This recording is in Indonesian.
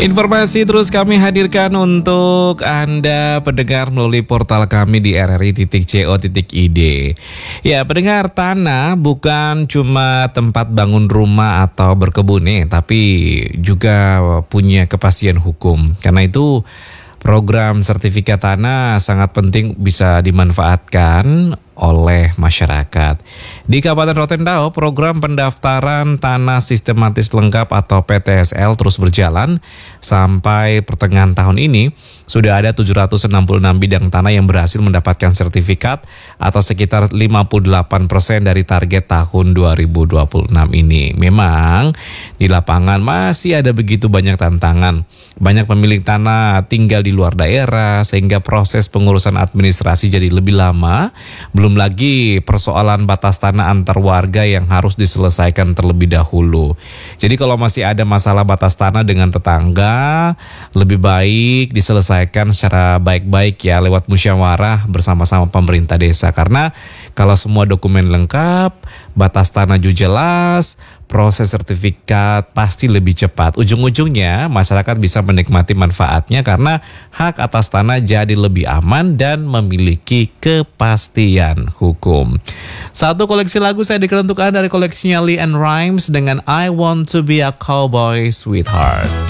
Informasi terus kami hadirkan untuk Anda pendengar melalui portal kami di rri.co.id. Ya, pendengar, tanah bukan cuma tempat bangun rumah atau berkebun nih, tapi juga punya kepastian hukum. Karena itu program sertifikat tanah sangat penting bisa dimanfaatkan oleh masyarakat. Di Kabupaten Rotendao, program pendaftaran tanah sistematis lengkap atau PTSL terus berjalan sampai pertengahan tahun ini. Sudah ada 766 bidang tanah yang berhasil mendapatkan sertifikat atau sekitar 58% dari target tahun 2026 ini. Memang di lapangan masih ada begitu banyak tantangan. Banyak pemilik tanah tinggal di luar daerah sehingga proses pengurusan administrasi jadi lebih lama. Belum lagi persoalan batas tanah antar warga yang harus diselesaikan terlebih dahulu. Jadi kalau masih ada masalah batas tanah dengan tetangga, lebih baik diselesaikan secara baik-baik ya lewat musyawarah bersama-sama pemerintah desa. Karena kalau semua dokumen lengkap, batas tanah juga jelas, proses sertifikat pasti lebih cepat. Ujung-ujungnya masyarakat bisa menikmati manfaatnya karena hak atas tanah jadi lebih aman dan memiliki kepastian hukum. Satu koleksi lagu saya dikenalkan dari koleksinya Lee and Rhymes dengan I Want to Be a Cowboy Sweetheart.